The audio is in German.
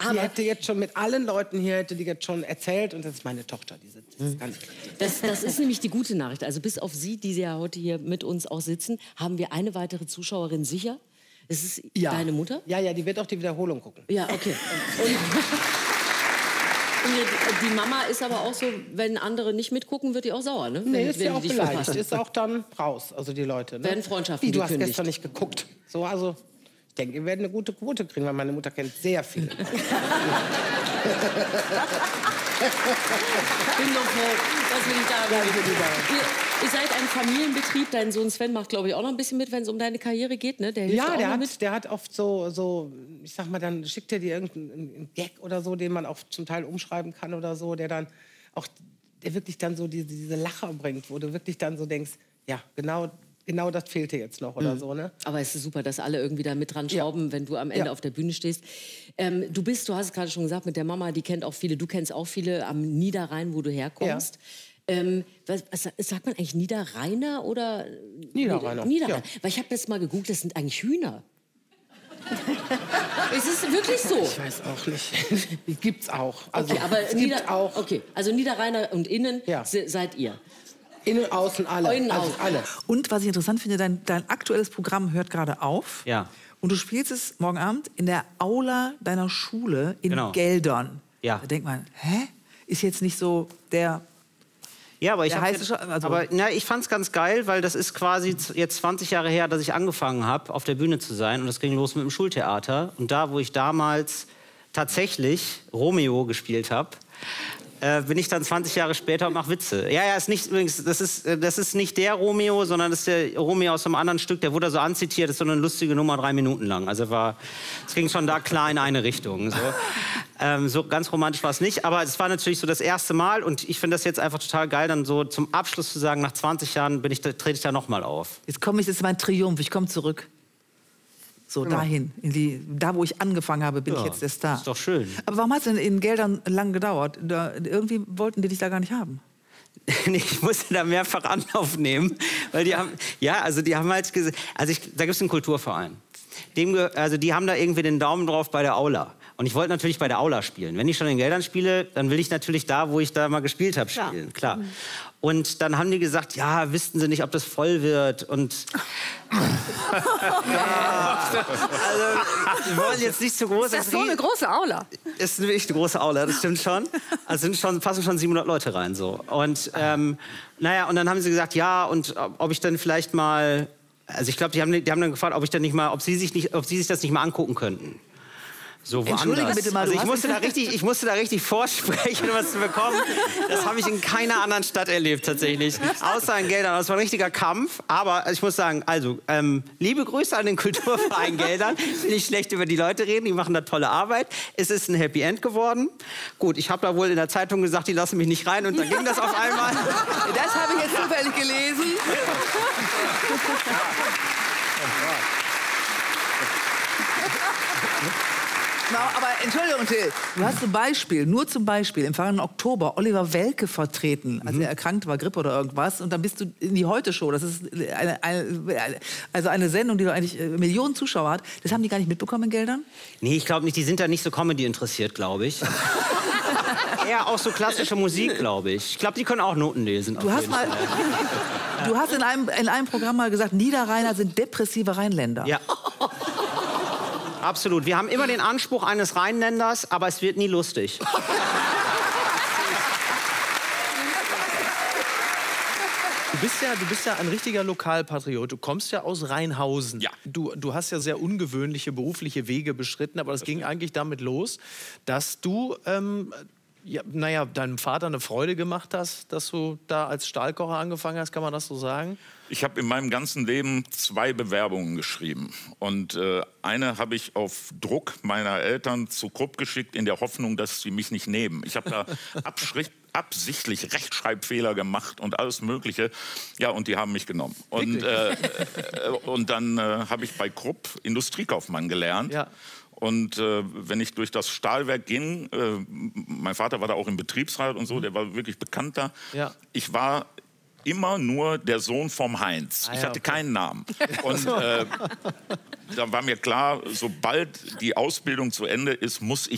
die hätte jetzt schon mit allen Leuten hier, hätte die jetzt schon erzählt. Und das ist meine Tochter, die sitzt ganz Das ist nämlich die gute Nachricht. Also bis auf Sie, die ja heute hier mit uns auch sitzen, haben wir eine weitere Zuschauerin sicher. Ist es deine Mutter? Ja, ja, die wird auch die Wiederholung gucken. Ja, okay. Und die Mama ist aber auch so, wenn andere nicht mitgucken, wird die auch sauer, ne? Nee, ist ja auch beleidigt. Ist auch dann raus, also die Leute. Ne? Werden Freundschaften Wie, du hast gekündigt. gestern nicht geguckt. So, also, ich denke, wir werden eine gute Quote kriegen, weil meine Mutter kennt sehr viele. Ich bin doch froh, dass wir nicht da sind. Ihr seid ein Familienbetrieb. Dein Sohn Sven macht, glaube ich, auch noch ein bisschen mit, wenn es um deine Karriere geht, ne? Der hilft auch noch mit. Der hat oft so, ich sag mal, dann schickt er dir irgendeinen Gag oder so, den man auch zum Teil umschreiben kann oder so, der dann auch, der wirklich dann so diese Lacher bringt, wo du wirklich dann so denkst, ja, genau das fehlte jetzt noch oder so, ne? Aber es ist super, dass alle irgendwie da mit dran schrauben, wenn du am Ende auf der Bühne stehst. Du hast es gerade schon gesagt, mit der Mama, die kennt auch viele, du kennst auch viele am Niederrhein, wo du herkommst. Sagt man eigentlich Niederrheiner oder? Niederrheiner. Niederrheiner. Weil ich habe das mal gegoogelt, das sind eigentlich Hühner. Ist es wirklich so? Ich weiß auch nicht. Die gibt's auch. Also, okay, aber auch. Okay, also Niederrheiner und Innen seid ihr. Innen, außen, alle. Innen, also außen. alle. Und was ich interessant finde, dein aktuelles Programm hört gerade auf. Ja. Und du spielst es morgen Abend in der Aula deiner Schule in Geldern. Ja. Da denkt man, hä? Ist jetzt nicht so der... Ja, aber ich fand es ganz geil, weil das ist quasi jetzt 20 Jahre her, dass ich angefangen habe, auf der Bühne zu sein. Und das ging los mit dem Schultheater. Und da, wo ich damals tatsächlich Romeo gespielt habe, bin ich dann 20 Jahre später und mache Witze. Ja, ist nicht, übrigens, das ist nicht der Romeo, sondern das ist der Romeo aus einem anderen Stück. Der wurde so anzitiert, das ist so eine lustige Nummer, 3 Minuten lang. Also es ging schon da klar in eine Richtung. So ganz romantisch war es nicht, aber es war natürlich so das erste Mal. Und ich finde das jetzt einfach total geil, dann so zum Abschluss zu sagen, nach 20 Jahren trete ich da noch mal auf. Jetzt ist mein Triumph, ich komme zurück. So dahin, da wo ich angefangen habe, bin ich jetzt der Star. Ist doch schön. Aber warum hat es denn in Geldern lang gedauert? Irgendwie wollten die dich da gar nicht haben. Nee, ich musste da mehrfach Anlauf nehmen, weil die haben halt gesagt, da gibt es einen Kulturverein. Die haben da irgendwie den Daumen drauf bei der Aula. Und ich wollte natürlich bei der Aula spielen. Wenn ich schon in Geldern spiele, dann will ich natürlich da, wo ich da mal gespielt habe, spielen. Klar. Und dann haben die gesagt, ja, wüssten sie nicht, ob das voll wird. Und wir wollen jetzt nicht zu groß. Ist das so eine große Aula? Ist wirklich eine große Aula, das stimmt schon. Also passen schon 700 Leute rein. So. Und und dann haben sie gesagt, ja, und ob ich dann vielleicht mal, also ich glaube, die haben dann gefragt, ob sie sich das nicht mal angucken könnten. So Entschuldige bitte mal, also ich musste da richtig vorsprechen, um was zu bekommen. Das habe ich in keiner anderen Stadt erlebt tatsächlich. Außer in Geldern. Das war ein richtiger Kampf. Aber ich muss sagen, also liebe Grüße an den Kulturverein Geldern. Ich will nicht schlecht über die Leute reden, die machen da tolle Arbeit. Es ist ein Happy End geworden. Gut, ich habe da wohl in der Zeitung gesagt, die lassen mich nicht rein und dann ging das auf einmal. Das habe ich jetzt zufällig gelesen. Aber Entschuldigung, Till, du hast nur zum Beispiel im vergangenen Oktober Oliver Welke vertreten, als er erkrankt war, Grippe oder irgendwas. Und dann bist du in die Heute-Show. Das ist eine Sendung, die doch eigentlich Millionen Zuschauer hat. Das haben die gar nicht mitbekommen in Geldern? Nee, ich glaube nicht. Die sind da nicht so Comedy interessiert, glaube ich. Eher auch so klassische Musik, glaube ich. Ich glaube, die können auch Noten lesen. Du hast in einem Programm mal gesagt, Niederrheiner sind depressive Rheinländer. Ja. Absolut. Wir haben immer den Anspruch eines Rheinländers, aber es wird nie lustig. Du bist ja ein richtiger Lokalpatriot. Du kommst ja aus Rheinhausen. Ja. Du hast ja sehr ungewöhnliche berufliche Wege beschritten, aber das ging eigentlich damit los, dass du deinem Vater eine Freude gemacht hast, dass du da als Stahlkocher angefangen hast. Kann man das so sagen? Ich habe in meinem ganzen Leben 2 Bewerbungen geschrieben. Und eine habe ich auf Druck meiner Eltern zu Krupp geschickt, in der Hoffnung, dass sie mich nicht nehmen. Ich habe da absichtlich Rechtschreibfehler gemacht und alles Mögliche. Ja, und die haben mich genommen. Und dann habe ich bei Krupp Industriekaufmann gelernt. Ja. Und wenn ich durch das Stahlwerk ging, mein Vater war da auch im Betriebsrat und so, der war wirklich bekannt da. Ja. Ich war immer nur der Sohn vom Heinz. Ich hatte keinen Namen. Und da war mir klar, sobald die Ausbildung zu Ende ist, muss ich